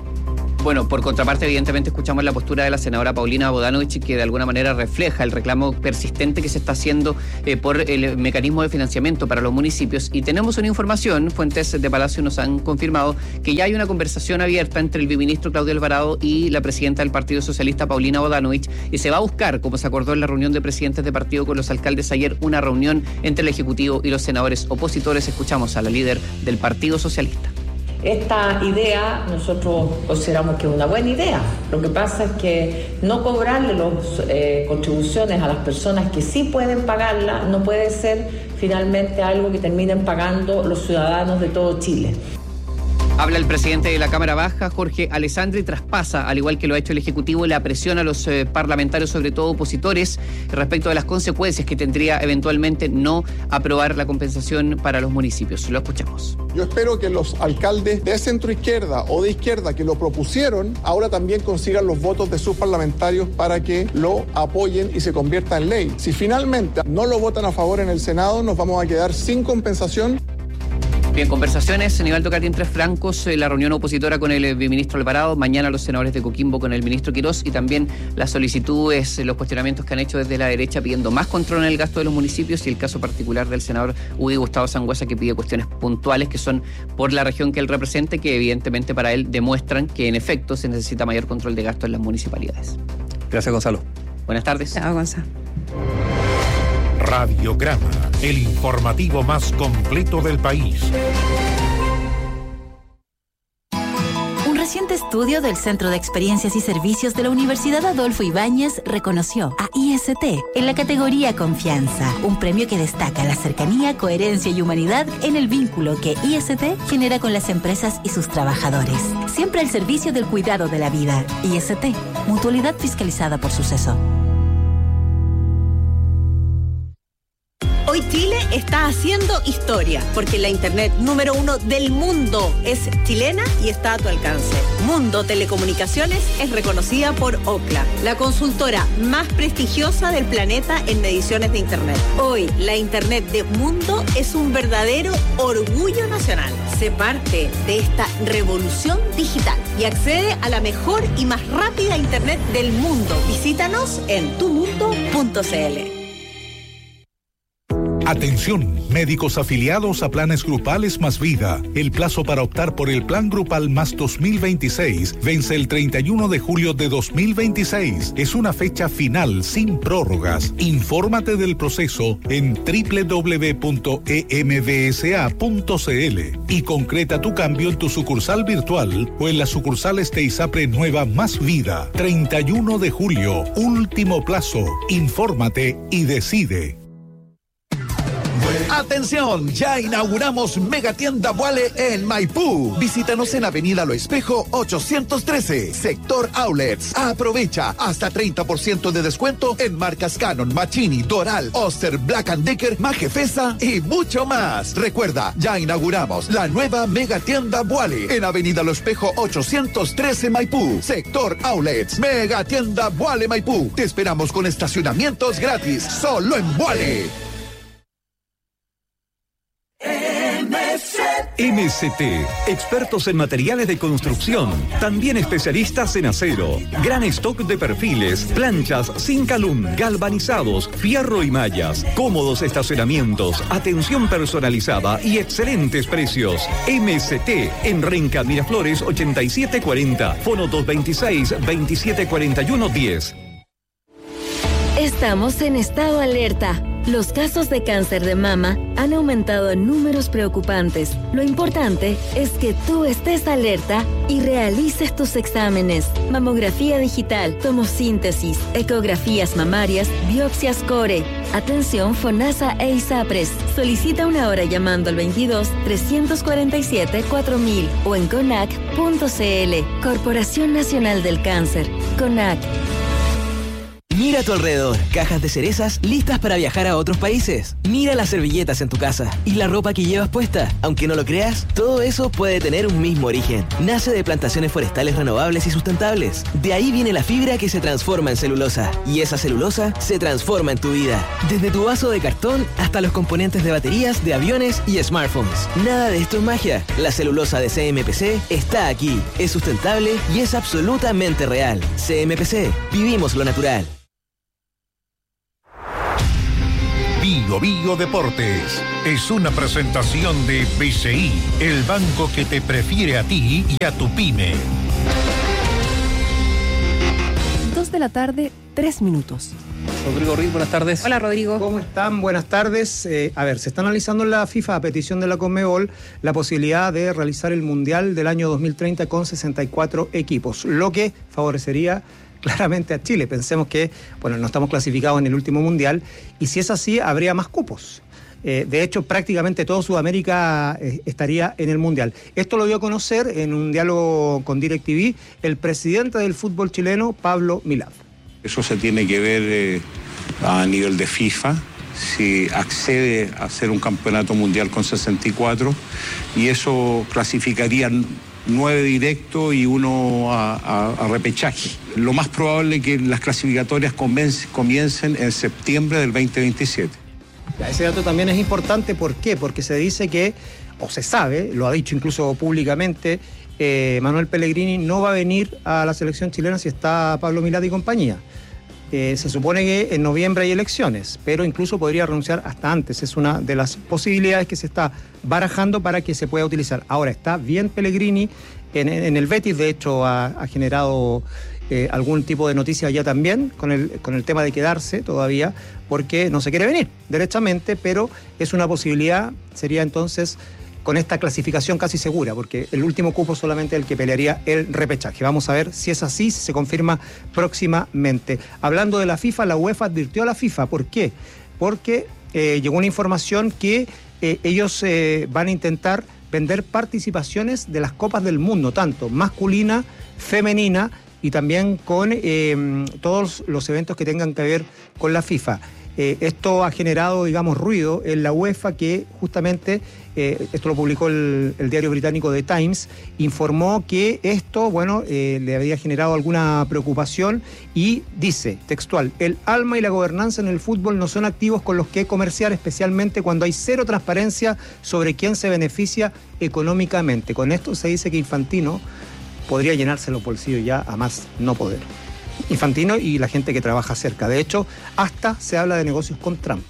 Bueno, por contraparte, evidentemente escuchamos la postura de la senadora Paulina Bodanovich, que de alguna manera refleja el reclamo persistente que se está haciendo eh, por el mecanismo de financiamiento para los municipios. Y tenemos una información, fuentes de Palacio nos han confirmado que ya hay una conversación abierta entre el viceministro Claudio Alvarado y la presidenta del Partido Socialista, Paulina Bodanovich, y se va a buscar, como se acordó en la reunión de presidentes de partido con los alcaldes ayer, una reunión entre el Ejecutivo y los senadores opositores. Escuchamos a la líder del Partido Socialista. Esta idea nosotros consideramos que es una buena idea. Lo que pasa es que no cobrarle las eh, contribuciones a las personas que sí pueden pagarla no puede ser finalmente algo que terminen pagando los ciudadanos de todo Chile. Habla el presidente de la Cámara Baja, Jorge Alessandri, traspasa, al igual que lo ha hecho el Ejecutivo, la presión a los eh, parlamentarios, sobre todo opositores, respecto de las consecuencias que tendría eventualmente no aprobar la compensación para los municipios. Lo escuchamos. Yo espero que los alcaldes de centro izquierda o de izquierda que lo propusieron ahora también consigan los votos de sus parlamentarios para que lo apoyen y se convierta en ley. Si finalmente no lo votan a favor en el Senado, nos vamos a quedar sin compensación. Bien, conversaciones, Nivaldo Catín Tres Francos, eh, la reunión opositora con el ministro Alvarado, mañana los senadores de Coquimbo con el ministro Quirós, y también las solicitudes, los cuestionamientos que han hecho desde la derecha pidiendo más control en el gasto de los municipios, y el caso particular del senador U D I Gustavo Sangüesa, que pide cuestiones puntuales que son por la región que él represente, que evidentemente para él demuestran que en efecto se necesita mayor control de gasto en las municipalidades. Gracias, Gonzalo. Buenas tardes. Chao, Gonzalo. Radiograma, el informativo más completo del país. Un reciente estudio del Centro de Experiencias y Servicios de la Universidad Adolfo Ibáñez reconoció a I S T en la categoría Confianza, un premio que destaca la cercanía, coherencia y humanidad en el vínculo que I S T genera con las empresas y sus trabajadores. Siempre al servicio del cuidado de la vida. I S T, mutualidad fiscalizada por Suceso. Hoy Chile está haciendo historia, porque la internet número uno del mundo es chilena y está a tu alcance. Mundo Telecomunicaciones es reconocida por Ookla, la consultora más prestigiosa del planeta en mediciones de internet. Hoy, la internet de Mundo es un verdadero orgullo nacional. Sé parte de esta revolución digital y accede a la mejor y más rápida internet del mundo. Visítanos en tu mundo punto c l. Atención, médicos afiliados a planes grupales más vida. El plazo para optar por el plan grupal más dos mil veintiséis vence el treinta y uno de julio de dos mil veintiséis. Es una fecha final sin prórrogas. Infórmate del proceso en doble u doble u doble u punto e m d s a punto c l y concreta tu cambio en tu sucursal virtual o en las sucursales de ISAPRE Nueva Más Vida. treinta y uno de julio, último plazo. Infórmate y decide. ¡Atención! Ya inauguramos Megatienda Vuale en Maipú. Visítanos en Avenida Lo Espejo ochocientos trece, Sector Outlets. Aprovecha hasta treinta por ciento de descuento en marcas Canon, Machini, Doral, Oster, Black and Decker, Majefesa y mucho más. Recuerda, ya inauguramos la nueva Megatienda Vuale en Avenida Lo Espejo ochocientos trece, Maipú, Sector Outlets. Megatienda Vuale Maipú. Te esperamos con estacionamientos gratis, solo en Vuale. M C T, expertos en materiales de construcción, también especialistas en acero, gran stock de perfiles, planchas, Zincalum, galvanizados, fierro y mallas, cómodos estacionamientos, atención personalizada y excelentes precios. M C T, en Renca Miraflores ochenta y siete cuarenta, fono dos veintiséis, veintisiete cuarenta y uno diez. Estamos en estado alerta. Los casos de cáncer de mama han aumentado en números preocupantes. Lo importante es que tú estés alerta y realices tus exámenes. Mamografía digital, tomosíntesis, ecografías mamarias, biopsias core. Atención FONASA e ISAPRES. Solicita una hora llamando al veintidós, trescientos cuarenta y siete, cuatro mil o en conac punto c l. Corporación Nacional del Cáncer. CONAC. Mira a tu alrededor, cajas de cerezas listas para viajar a otros países. Mira las servilletas en tu casa y la ropa que llevas puesta. Aunque no lo creas, todo eso puede tener un mismo origen. Nace de plantaciones forestales renovables y sustentables. De ahí viene la fibra que se transforma en celulosa. Y esa celulosa se transforma en tu vida. Desde tu vaso de cartón hasta los componentes de baterías, de aviones y smartphones. Nada de esto es magia. La celulosa de C M P C está aquí. Es sustentable y es absolutamente real. C M P C. Vivimos lo natural. Bio Bio Deportes es una presentación de B C I, el banco que te prefiere a ti y a tu pyme. Dos de la tarde, tres minutos. Rodrigo Ruiz, buenas tardes. Hola, Rodrigo. ¿Cómo están? Buenas tardes. Eh, a ver, se está analizando en la FIFA, a petición de la Conmebol, la posibilidad de realizar el Mundial del año dos mil treinta con sesenta y cuatro equipos, lo que favorecería claramente a Chile. Pensemos que, bueno, no estamos clasificados en el último Mundial, y si es así, habría más cupos. Eh, de hecho, prácticamente todo Sudamérica eh, estaría en el Mundial. Esto lo dio a conocer en un diálogo con DirecTV el presidente del fútbol chileno, Pablo Milad. Eso se tiene que ver eh, a nivel de FIFA, si accede a hacer un campeonato mundial con sesenta y cuatro, y eso clasificaría nueve directos y uno a, a, a repechaje. Lo más probable es que las clasificatorias comiencen en septiembre del veinte veintisiete. Ese dato también es importante, ¿por qué? Porque se dice que, o se sabe, lo ha dicho incluso públicamente, eh, Manuel Pellegrini no va a venir a la selección chilena si está Pablo Milad y compañía. Eh, se supone que en noviembre hay elecciones, pero incluso podría renunciar hasta antes. Es una de las posibilidades que se está barajando para que se pueda utilizar. Ahora, está bien Pellegrini en, en el Betis, de hecho ha, ha generado eh, algún tipo de noticia allá también con el, con el tema de quedarse todavía, porque no se quiere venir derechamente, pero es una posibilidad, sería entonces con esta clasificación casi segura, porque el último cupo solamente el que pelearía el repechaje. Vamos a ver si es así, si se confirma próximamente. Hablando de la FIFA, la UEFA advirtió a la FIFA. ¿Por qué? Porque eh, llegó una información que eh, ellos eh, van a intentar vender participaciones de las Copas del Mundo, tanto masculina, femenina y también con eh, todos los eventos que tengan que ver con la FIFA. Eh, esto ha generado, digamos, ruido en la UEFA, que justamente, eh, esto lo publicó el, el diario británico The Times, informó que esto, bueno, eh, le había generado alguna preocupación y dice, textual, el alma y la gobernanza en el fútbol no son activos con los que comerciar, especialmente cuando hay cero transparencia sobre quién se beneficia económicamente. Con esto se dice que Infantino podría llenarse los bolsillos ya a más no poder. Infantino y la gente que trabaja cerca. De hecho, hasta se habla de negocios con Trump.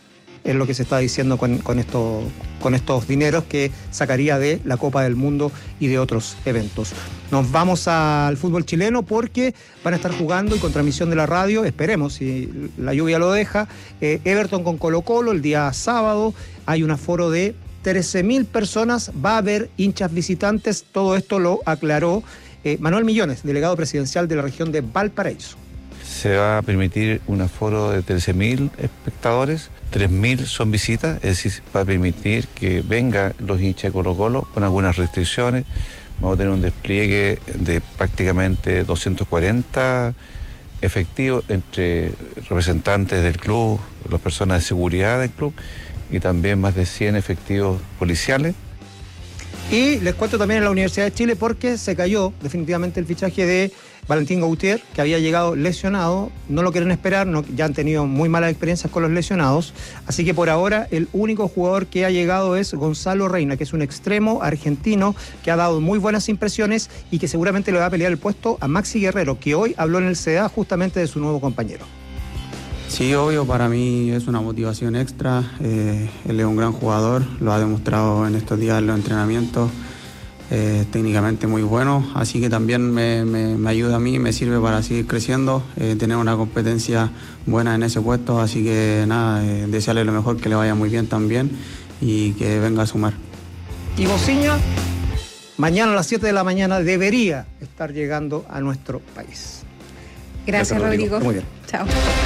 Es lo que se está diciendo con, con, esto, con estos dineros que sacaría de la Copa del Mundo y de otros eventos. Nos vamos al fútbol chileno porque van a estar jugando y con transmisión de la radio, esperemos si la lluvia lo deja, eh, Everton con Colo-Colo el día sábado. Hay un aforo de trece mil personas, va a haber hinchas visitantes, todo esto lo aclaró Eh, Manuel Millones, delegado presidencial de la región de Valparaíso. Se va a permitir un aforo de trece mil espectadores, tres mil son visitas, es decir, va a permitir que vengan los hinchas de Colo-Colo con algunas restricciones. Vamos a tener un despliegue de prácticamente doscientos cuarenta efectivos entre representantes del club, las personas de seguridad del club y también más de cien efectivos policiales. Y les cuento también en la Universidad de Chile porque se cayó definitivamente el fichaje de Valentín Gautier, que había llegado lesionado. No lo quieren esperar, no, ya han tenido muy malas experiencias con los lesionados. Así que por ahora el único jugador que ha llegado es Gonzalo Reina, que es un extremo argentino que ha dado muy buenas impresiones y que seguramente le va a pelear el puesto a Maxi Guerrero, que hoy habló en el C D A justamente de su nuevo compañero. Sí, obvio, para mí es una motivación extra. Eh, él es un gran jugador, lo ha demostrado en estos días en los entrenamientos. eh, técnicamente muy bueno, así que también me, me, me ayuda a mí, me sirve para seguir creciendo, eh, tener una competencia buena en ese puesto, así que nada, eh, desearle lo mejor, que le vaya muy bien también y que venga a sumar. Y Mociña, mañana a las siete de la mañana debería estar llegando a nuestro país. Gracias, Gracias Rodrigo. Muy bien. Chao.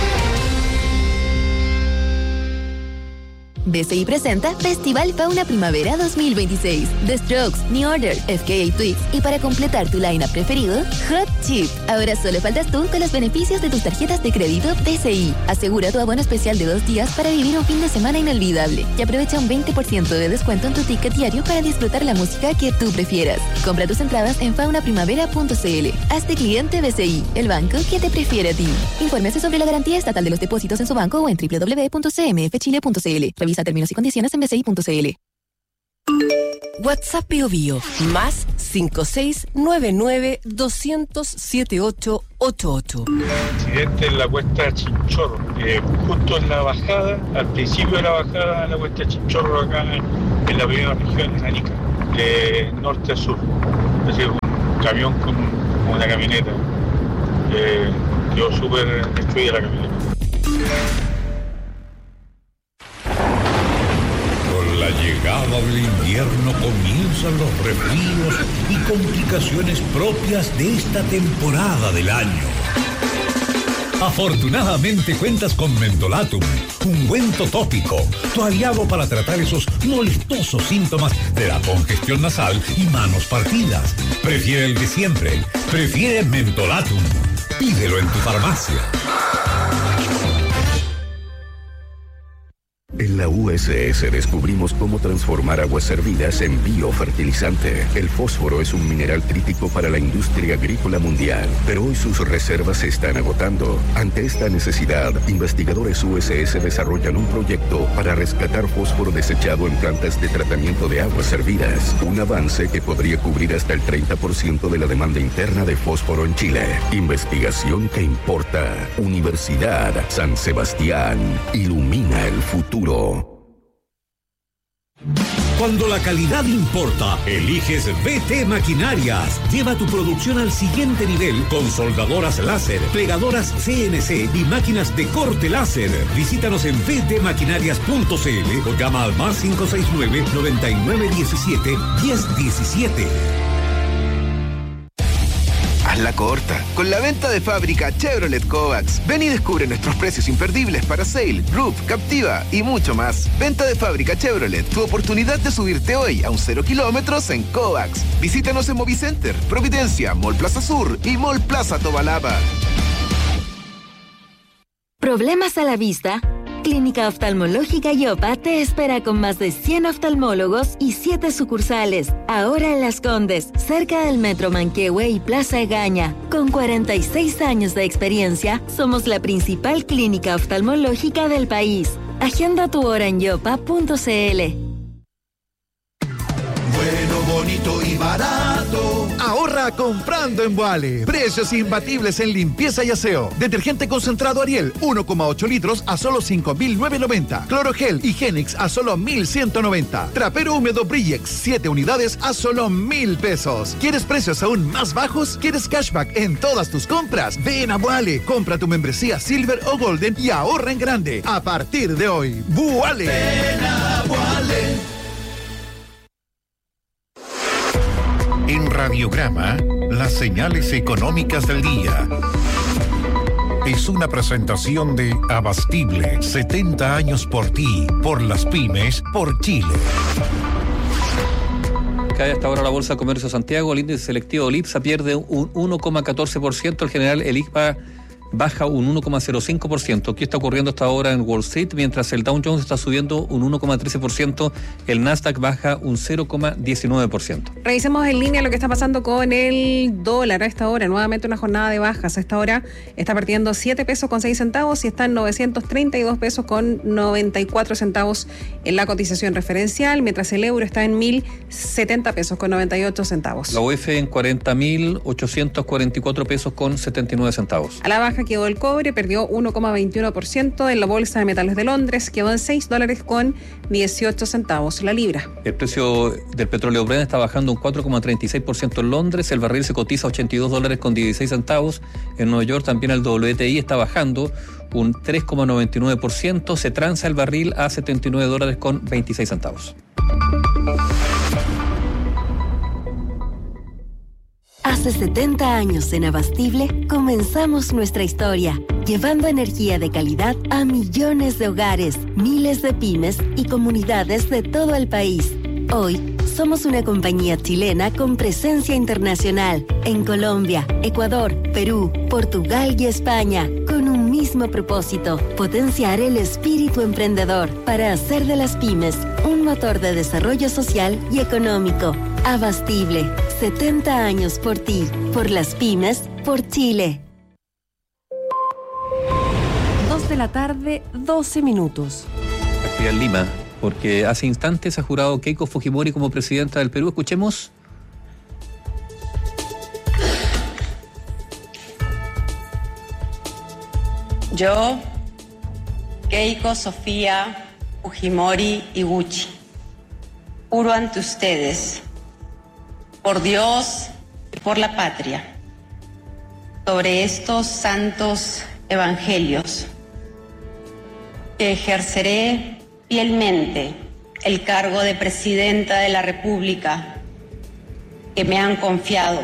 B C I presenta Festival Fauna Primavera dos mil veintiséis. The Strokes, New Order, F K A Twigs y para completar tu line-up preferido, Hot Chip. Ahora solo faltas tú con los beneficios de tus tarjetas de crédito B C I. Asegura tu abono especial de dos días para vivir un fin de semana inolvidable y aprovecha un veinte por ciento de descuento en tu ticket diario para disfrutar la música que tú prefieras. Compra tus entradas en fauna primavera punto c l. Hazte cliente B C I, el banco que te prefiere a ti. Infórmese sobre la garantía estatal de los depósitos en su banco o en doble u doble u doble u punto c m f chile punto c l. Revisa términos y condiciones en b c i punto c l. WhatsApp Bio Bio, más cinco seis nueve nueve dos cero cero siete ocho ocho ocho. Accidente en la cuesta Chinchorro, eh, justo en la bajada, al principio de la bajada de la cuesta Chinchorro, acá en la primera región, en Arica, de norte a sur. Es decir, un camión con una camioneta. Eh, quedó súper destruida la camioneta. Con la llegada del invierno comienzan los resfríos y complicaciones propias de esta temporada del año. Afortunadamente cuentas con Mentolatum, ungüento tópico, tu aliado para tratar esos molestosos síntomas de la congestión nasal y manos partidas. Prefiere el de siempre, prefiere Mentolatum. Pídelo en tu farmacia. En la U S S descubrimos cómo transformar aguas servidas en biofertilizante. El fósforo es un mineral crítico para la industria agrícola mundial, pero hoy sus reservas se están agotando. Ante esta necesidad, investigadores U S S desarrollan un proyecto para rescatar fósforo desechado en plantas de tratamiento de aguas servidas. Un avance que podría cubrir hasta el treinta por ciento de la demanda interna de fósforo en Chile. Investigación que importa. Universidad San Sebastián. Ilumina el futuro. Cuando la calidad importa, eliges B T Maquinarias. Lleva tu producción al siguiente nivel con soldadoras láser, plegadoras C N C y máquinas de corte láser. Visítanos en b t maquinarias punto c l o llama al más cinco seis nueve, noventa y nueve diecisiete, diez diecisiete. Hazla corta con la venta de fábrica Chevrolet Kovacs. Ven y descubre nuestros precios imperdibles para Sail, Roof, Captiva y mucho más. Venta de fábrica Chevrolet, tu oportunidad de subirte hoy a un cero kilómetros en Kovacs. Visítanos en Movicenter, Providencia, Mall Plaza Sur y Mall Plaza Tobalaba. ¿Problemas a la vista? Clínica Oftalmológica Yopa te espera con más de cien oftalmólogos y siete sucursales. Ahora en Las Condes, cerca del Metro Manquehue y Plaza Egaña. Con cuarenta y seis años de experiencia, somos la principal clínica oftalmológica del país. Agenda tu hora en yopa punto c l. Bueno, bonito y barato. Ahorra comprando en Boale. Precios imbatibles en limpieza y aseo. Detergente concentrado Ariel, uno coma ocho litros a solo cinco mil novecientos noventa. Clorogel y Genix a solo mil ciento noventa. Trapero húmedo Brillex, siete unidades a solo mil pesos. ¿Quieres precios aún más bajos? ¿Quieres cashback en todas tus compras? Ven a Boale. Compra tu membresía Silver o Golden y ahorra en grande. A partir de hoy, Boale. Ven a Boale. En Radiograma, las señales económicas del día. Es una presentación de Abastible, setenta años por ti, por las pymes, por Chile. Cae hasta ahora la Bolsa de Comercio de Santiago, el índice selectivo Lipsa pierde un uno coma catorce por ciento, el general el I C P A baja un uno coma cero cinco por ciento. ¿Qué está ocurriendo hasta ahora en Wall Street? Mientras el Dow Jones está subiendo un uno coma trece por ciento, el Nasdaq baja un cero coma diecinueve por ciento. Revisemos en línea lo que está pasando con el dólar a esta hora. Nuevamente una jornada de bajas. A esta hora está partiendo siete pesos con seis centavos y está en novecientos treinta y dos pesos con noventa y cuatro centavos en la cotización referencial, mientras el euro está en mil setenta pesos con noventa y ocho centavos. La U E F en cuarenta mil ochocientos cuarenta y cuatro pesos con setenta y nueve centavos. A la baja baja quedó el cobre, perdió uno coma veintiuno por ciento. En la Bolsa de Metales de Londres quedó en seis dólares con dieciocho centavos la libra. El precio del petróleo Brent está bajando un cuatro coma treinta y seis por ciento en Londres. El barril se cotiza a ochenta y dos dólares con dieciséis centavos. En Nueva York también el W T I está bajando un tres coma noventa y nueve por ciento. Se transa el barril a setenta y nueve dólares con veintiséis centavos. Hace setenta años en Abastible comenzamos nuestra historia, llevando energía de calidad a millones de hogares, miles de pymes y comunidades de todo el país. Hoy somos una compañía chilena con presencia internacional en Colombia, Ecuador, Perú, Portugal y España, con un mismo propósito: potenciar el espíritu emprendedor para hacer de las pymes un motor de desarrollo social y económico. Abastible, setenta años por ti, por las pymes, por Chile. Dos de la tarde, doce minutos. Aquí en Lima, porque hace instantes ha jurado Keiko Fujimori como presidenta del Perú. Escuchemos. Yo, Keiko Sofía Fujimori Iguchi, juro ante ustedes, por Dios y por la patria, sobre estos santos evangelios, que ejerceré fielmente el cargo de Presidenta de la República que me han confiado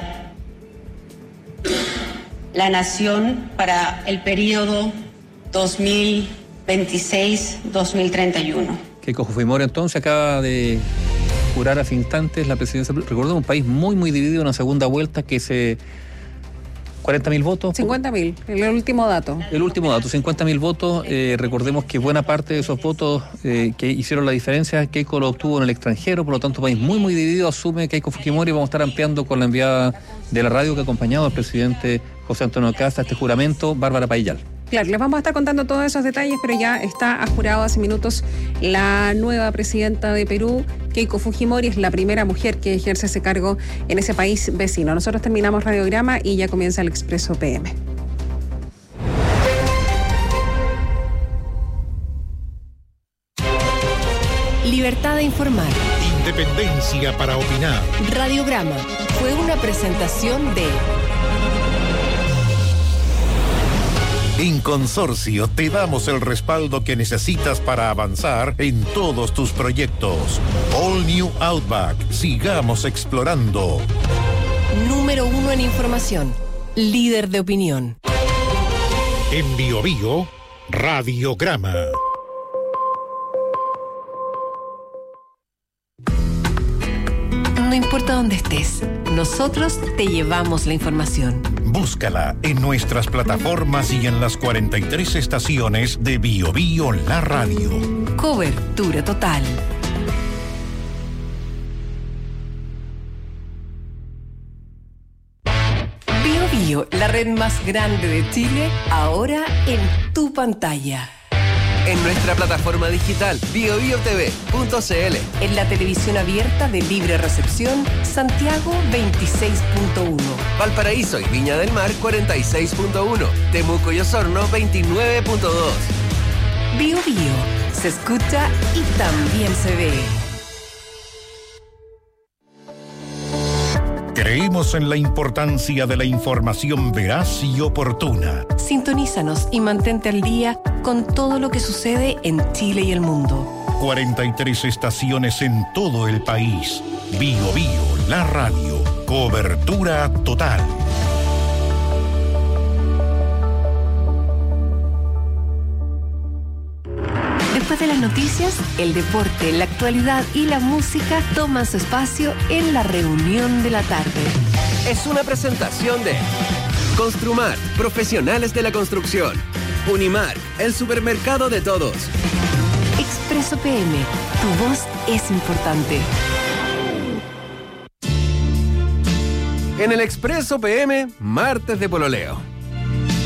la nación para el periodo dos mil veintiséis a dos mil treinta y uno. Keiko Fujimori entonces acaba de jurar hace instantes la presidencia. Recordemos, un país muy muy dividido, una segunda vuelta que se... cuarenta mil votos. cincuenta mil, el último dato. El último dato, cincuenta mil votos. Eh, recordemos que buena parte de esos votos eh, que hicieron la diferencia, Keiko lo obtuvo en el extranjero, por lo tanto, país muy, muy dividido, asume Keiko Fujimori. Vamos a estar ampliando con la enviada de la radio que ha acompañado al presidente José Antonio Casta este juramento, Bárbara Paillal. Claro, les vamos a estar contando todos esos detalles, pero ya está jurado hace minutos la nueva presidenta de Perú, Keiko Fujimori. Es la primera mujer que ejerce ese cargo en ese país vecino. Nosotros terminamos Radiograma y ya comienza el Expreso P M. Libertad de informar. Independencia para opinar. Radiograma fue una presentación de... En Consorcio te damos el respaldo que necesitas para avanzar en todos tus proyectos. All New Outback. Sigamos explorando. Número uno en información. Líder de opinión. En Bio Bio, Radiograma. No importa dónde estés, nosotros te llevamos la información. Búscala en nuestras plataformas y en las cuarenta y tres estaciones de Bio Bio La Radio. Cobertura total. Bio Bio, la red más grande de Chile, ahora en tu pantalla. En nuestra plataforma digital bio bio t v punto c l. En la televisión abierta de libre recepción, Santiago veintiséis punto uno. Valparaíso y Viña del Mar cuarenta y seis punto uno. Temuco y Osorno veintinueve punto dos. Bio Bio, se escucha y también se ve. Creemos en la importancia de la información veraz y oportuna. Sintonízanos y mantente al día con todo lo que sucede en Chile y el mundo. cuarenta y tres estaciones en todo el país. Bio Bio, la radio. Cobertura total. Después de las noticias, el deporte, la actualidad y la música toman su espacio en la reunión de la tarde. Es una presentación de Construmar, profesionales de la construcción. Unimar, el supermercado de todos. Expreso P M, tu voz es importante. En el Expreso P M, martes de pololeo.